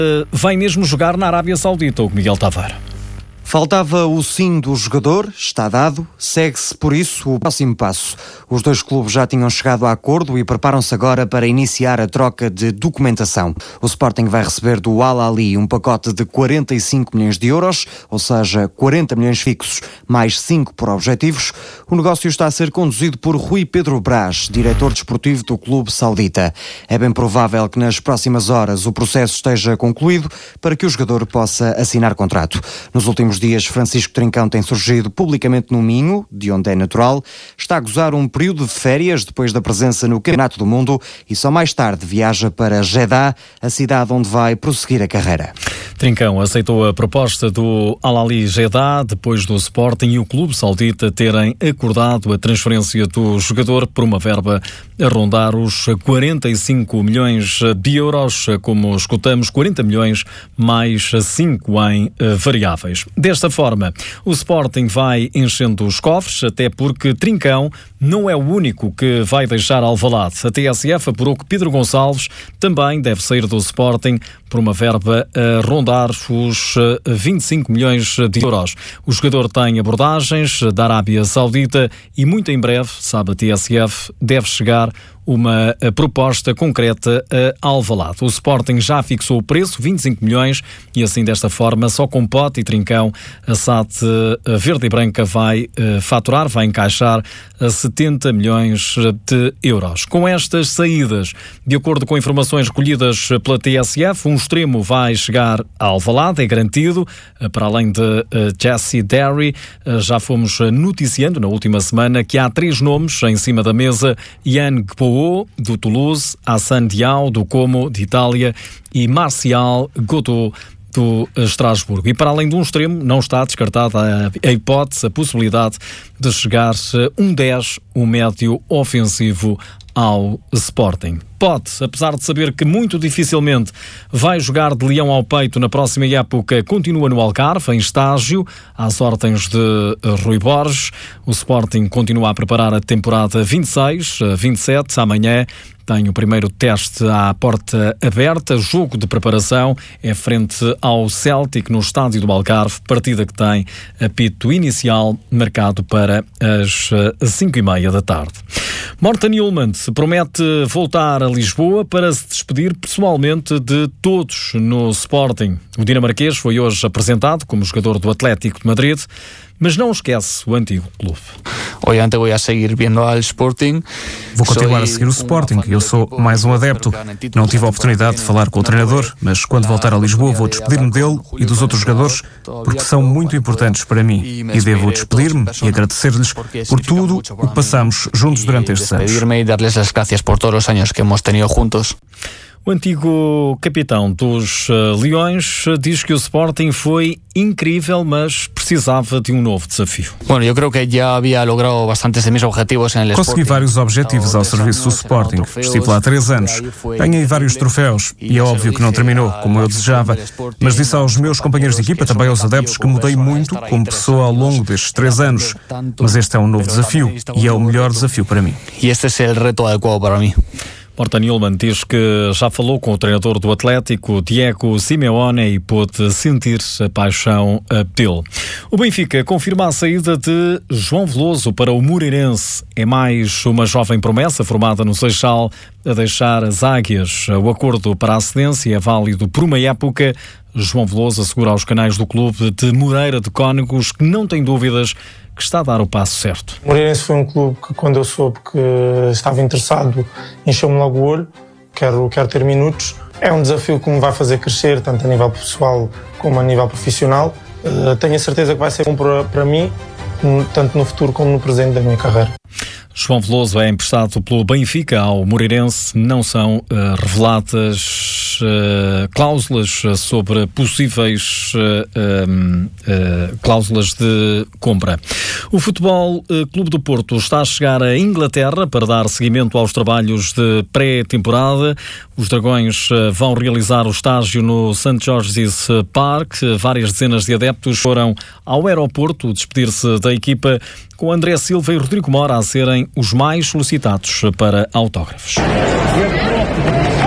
vai mesmo jogar na Arábia Saudita, o Miguel Tavares. Faltava o sim do jogador, está dado, segue-se por isso o próximo passo. Os dois clubes já tinham chegado a acordo e preparam-se agora para iniciar a troca de documentação. O Sporting vai receber do Al Ahly um pacote de 45 milhões de euros, ou seja, 40 milhões fixos, mais 5 por objetivos. O negócio está a ser conduzido por Rui Pedro Brás, diretor desportivo do clube saudita. É bem provável que nas próximas horas o processo esteja concluído para que o jogador possa assinar contrato. Nos últimos dias, Francisco Trincão tem surgido publicamente no Minho, de onde é natural. Está a gozar um período de férias depois da presença no Campeonato do Mundo e só mais tarde viaja para Jeddah, a cidade onde vai prosseguir a carreira. Trincão aceitou a proposta do Al Ahly Jeddah depois do Sporting e o clube saudita terem acordado a transferência do jogador por uma verba a rondar os 45 milhões de euros, como escutamos, 40 milhões mais 5 em variáveis. Desta forma, o Sporting vai enchendo os cofres, até porque Trincão não é o único que vai deixar Alvalade. A TSF apurou que Pedro Gonçalves também deve sair do Sporting por uma verba a rondar os 25 milhões de euros. O jogador tem abordagens da Arábia Saudita e muito em breve, sabe a TSF, deve chegar uma proposta concreta a Alvalade. O Sporting já fixou o preço, 25 milhões, e assim desta forma, só com Pote e Trincão, a SAD verde e branca vai faturar, vai encaixar 70 milhões de euros. Com estas saídas, de acordo com informações recolhidas pela TSF, um extremo vai chegar a Alvalade, é garantido, para além de Jesse Derry. Já fomos noticiando na última semana que há 3 nomes em cima da mesa: Yann Gbo, do Toulouse, Hassan Diao, do Como, de Itália, e Martial Godot, do Estrasburgo. E para além de um extremo, não está descartada a hipótese, a possibilidade de chegar um 10, um médio ofensivo ao Sporting. Pode, apesar de saber que muito dificilmente vai jogar de leão ao peito na próxima época, continua no Algarve, em estágio, às ordens de Rui Borges. O Sporting continua a preparar a temporada 26-27. Amanhã tem o primeiro teste à porta aberta. Jogo de preparação é frente ao Celtic no estádio do Algarve, partida que tem apito inicial marcado para as 5h30 da tarde. Morten Hjulmand promete voltar a Lisboa para se despedir pessoalmente de todos no Sporting. O dinamarquês foi hoje apresentado como jogador do Atlético de Madrid, mas não esquece o antigo clube. Obviamente vou seguir vendo ao Sporting. Vou continuar a seguir o Sporting. Eu sou mais um adepto. Não tive a oportunidade de falar com o treinador, mas quando voltar a Lisboa vou despedir-me dele e dos outros jogadores, porque são muito importantes para mim. E devo despedir-me e agradecer-lhes por tudo o que passamos juntos durante estes anos. Despedir-me e dar-lhes as gracias por todos os anos que hemos tenido juntos. O antigo capitão dos Leões diz que o Sporting foi incrível, mas precisava de um novo desafio. Bueno, eu creio que já havia logrado bastantes de mis objetivos en el Sporting. Consegui vários objetivos ao serviço do Sporting. Estive lá há 3 anos. Ganhei vários troféus e é óbvio que não terminou como eu desejava, mas disse aos meus companheiros de equipa, também aos adeptos, que mudei muito como pessoa ao longo destes 3 anos. Mas este é um novo desafio e é o melhor desafio para mim. E este é o reto adequado para mim. Morten Hjulmand diz que já falou com o treinador do Atlético, Diego Simeone, e pôde sentir a paixão dele. O Benfica confirma a saída de João Veloso para o Moreirense. É mais uma jovem promessa formada no Seixal a deixar as águias. O acordo para a cedência é válido por uma época. João Veloso assegura aos canais do clube de Moreira de Cónegos que não tem dúvidas que está a dar o passo certo. O Moreirense foi um clube que, quando eu soube que estava interessado, encheu-me logo o olho. Quero ter minutos. É um desafio que me vai fazer crescer, tanto a nível pessoal como a nível profissional. Tenho a certeza que vai ser bom para mim, tanto no futuro como no presente da minha carreira. João Veloso é emprestado pelo Benfica ao Moreirense. Não são reveladas cláusulas sobre possíveis cláusulas de compra. O Futebol Clube do Porto está a chegar à Inglaterra para dar seguimento aos trabalhos de pré-temporada. Os Dragões vão realizar o estágio no St. George's Park. Várias dezenas de adeptos foram ao aeroporto despedir-se da equipa, com André Silva e Rodrigo Mora a serem os mais solicitados para autógrafos.